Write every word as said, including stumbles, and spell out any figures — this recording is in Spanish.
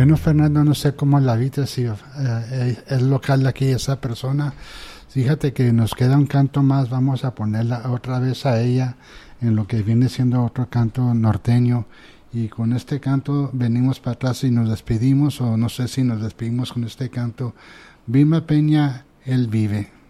Bueno, Fernando, no sé cómo la viste, si eh, es local aquí esa persona. Fíjate que nos queda un canto más, vamos a ponerla otra vez a ella en lo que viene siendo otro canto norteño. Y con este canto venimos para atrás y nos despedimos, o no sé si nos despedimos con este canto. Vilma Peña, Él vive.